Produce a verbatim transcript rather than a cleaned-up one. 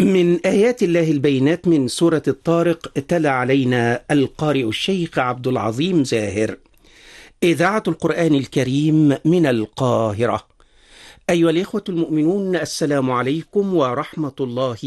من آيات الله البينات من سورة الطارق تلا علينا القارئ الشيخ عبد العظيم زاهر. إذاعة القرآن الكريم من القاهرة. أيها الإخوة المؤمنون، السلام عليكم ورحمة الله